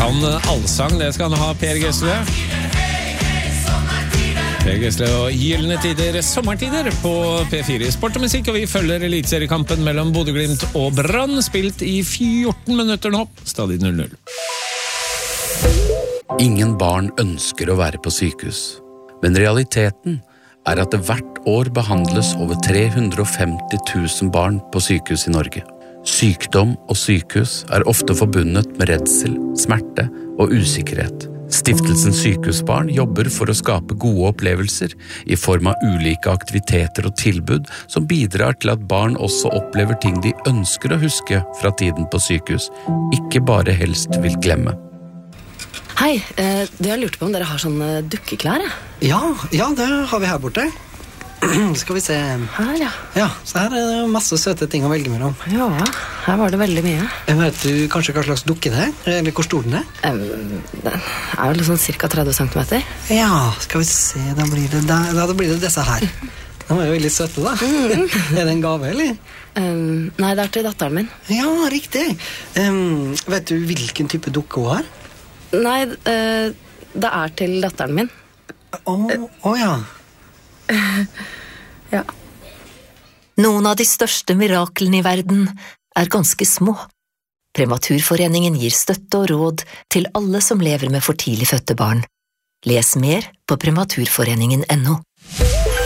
kan allsang, det skal han ha, Per Gessle. Per Gessle og Gyllene tider, sommertider på P4 Sport og musikk, og vi følger elitseriekampen mellom Bodø/Glimt og Brann, spilt i 14 minutter nå, stadig 0-0. Ingen barn ønsker å være på sykehus, men realiteten er at det hvert år behandles over 350 000 barn på sykehus i Norge. Sykdom og sykehus er ofte forbundet med redsel, smerte og usikkerhet. Stiftelsen Sykehusbarn jobber for å skape gode opplevelser i form av ulike aktiviteter og tilbud som bidrar til at barn også opplever ting de ønsker å huske fra tiden på sykehus, ikke bare helst vil glemme. Hei, du har lurt på om dere har sånne dukkeklær, Ja, det har vi her borte. Skal vi se. Her, ja. Ja, så her er det masse søte ting å velge mellom. Ja, her var det veldig mye. Vet du kanskje hva slags dukke det er? Eller hvor stor den er? Den er vel sånn cirka 30 centimeter. Ja, skal vi se, da blir det disse her. De er jo veldig søte da. Er det en gave, eller? Nei, det er til datteren min. Ja, riktig. Vet du hvilken type dukke hun har? Nei, det er til datteren min. Ja. Ja. Noen av de største miraklene i verden er ganske små. Prematurforeningen gir støtte og råd til alle som lever med for tidlig fødte barn. Les mer på prematurforeningen.no.